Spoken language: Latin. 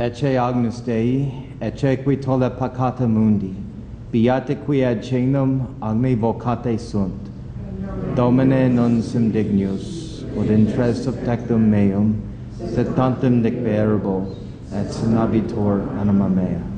Ecce Agnus Dei, ecce qui tolle peccata mundi, beate qui ad cenum agni vocate sunt. Domine non sum dignus, ut intres subtectum meum, sed tantum dic verbo, et sinabitur anima mea.